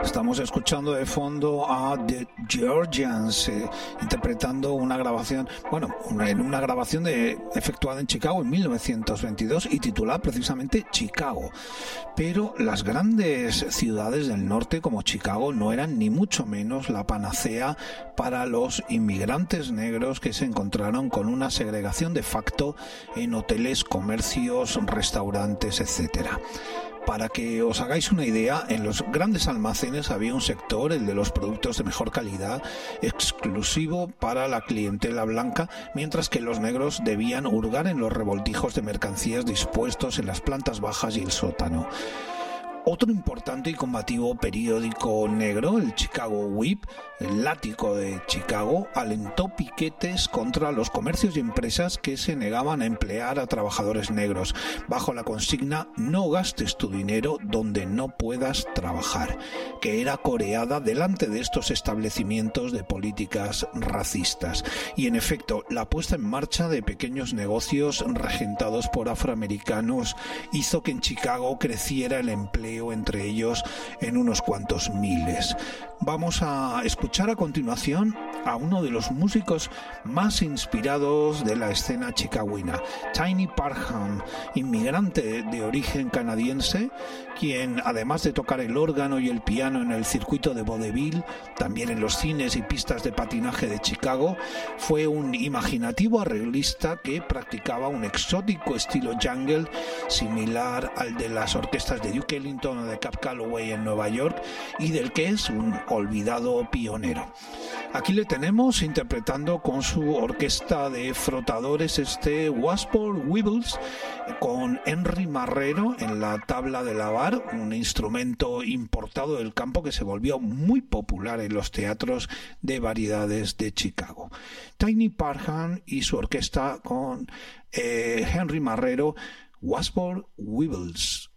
Estamos escuchando de fondo a The Georgians interpretando una grabación, una grabación efectuada en Chicago en 1922 y titulada precisamente Chicago. Pero las grandes ciudades del norte como Chicago no eran ni mucho menos la panacea para los inmigrantes negros que se encontraron con una segregación de facto en hoteles, comercios, restaurantes, etcétera. Para que os hagáis una idea, en los grandes almacenes había un sector, el de los productos de mejor calidad, exclusivo para la clientela blanca, mientras que los negros debían hurgar en los revoltijos de mercancías dispuestos en las plantas bajas y el sótano. Otro importante y combativo periódico negro, el Chicago Whip, el Látigo de Chicago, alentó piquetes contra los comercios y empresas que se negaban a emplear a trabajadores negros, bajo la consigna "no gastes tu dinero donde no puedas trabajar", que era coreada delante de estos establecimientos de políticas racistas. Y en efecto, la puesta en marcha de pequeños negocios regentados por afroamericanos hizo que en Chicago creciera el empleo entre ellos en unos cuantos miles. Vamos a escuchar a continuación a uno de los músicos más inspirados de la escena chicagüina, Tiny Parham, inmigrante de origen canadiense, quien además de tocar el órgano y el piano en el circuito de vodevil, también en los cines y pistas de patinaje de Chicago, fue un imaginativo arreglista que practicaba un exótico estilo jungle similar al de las orquestas de Duke Ellington o de Cab Calloway en Nueva York, y del que es un olvidado pionero. Aquí le tenemos interpretando con su orquesta de frotadores Washboard Weebles, con Henry Marrero en la tabla de lavar, un instrumento importado del campo que se volvió muy popular en los teatros de variedades de Chicago. Tiny Parham y su orquesta con Henry Marrero, Washboard Weebles.